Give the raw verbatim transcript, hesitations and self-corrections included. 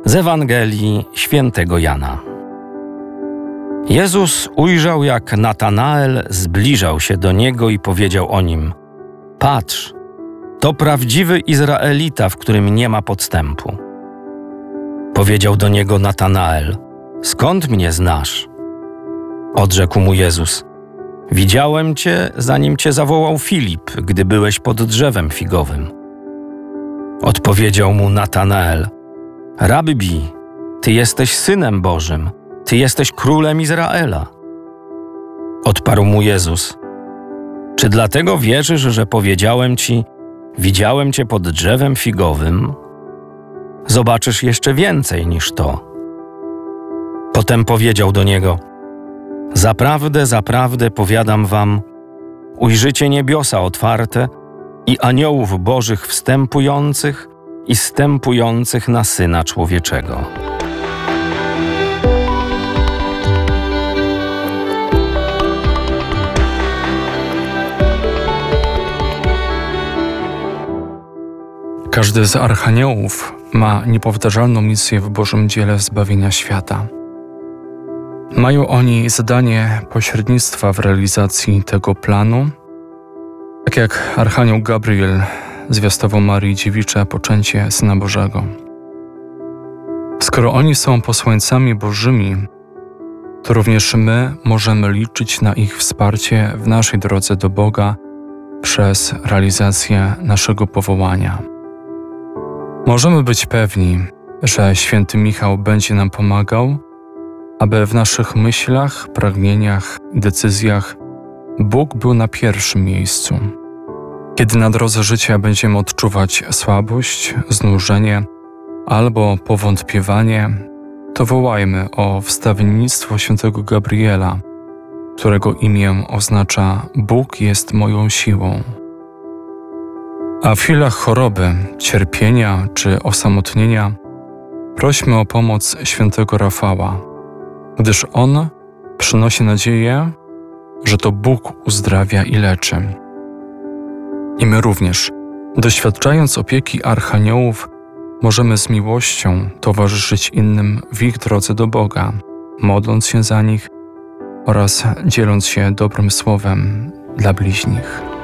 Z Ewangelii Świętego Jana. Jezus ujrzał, jak Natanael zbliżał się do Niego i powiedział o Nim: Patrz, to prawdziwy Izraelita, w którym nie ma podstępu. Powiedział do Niego Natanael: Skąd mnie znasz? Odrzekł mu Jezus: Widziałem Cię, zanim Cię zawołał Filip, gdy byłeś pod drzewem figowym. Odpowiedział mu Natanael: Rabbi, Ty jesteś Synem Bożym, Ty jesteś Królem Izraela. Odparł mu Jezus: Czy dlatego wierzysz, że powiedziałem Ci: Widziałem Cię pod drzewem figowym? Zobaczysz jeszcze więcej niż to. Potem powiedział do niego: Zaprawdę, zaprawdę powiadam wam, ujrzycie niebiosa otwarte i aniołów bożych wstępujących i zstępujących na Syna Człowieczego. Każdy z archaniołów ma niepowtarzalną misję w Bożym dziele zbawienia świata. Mają oni zadanie pośrednictwa w realizacji tego planu, tak jak archanioł Gabriel zwiastował Marii dziewicze poczęcie Syna Bożego. Skoro oni są posłańcami Bożymi, to również my możemy liczyć na ich wsparcie w naszej drodze do Boga przez realizację naszego powołania. Możemy być pewni, że święty Michał będzie nam pomagał, aby w naszych myślach, pragnieniach i decyzjach Bóg był na pierwszym miejscu. Kiedy na drodze życia będziemy odczuwać słabość, znużenie albo powątpiewanie, to wołajmy o wstawiennictwo świętego Gabriela, którego imię oznacza Bóg jest moją siłą. A w chwilach choroby, cierpienia czy osamotnienia prośmy o pomoc świętego Rafała, gdyż on przynosi nadzieję, że to Bóg uzdrawia i leczy. I my również, doświadczając opieki archaniołów, możemy z miłością towarzyszyć innym w ich drodze do Boga, modląc się za nich oraz dzieląc się dobrym słowem dla bliźnich.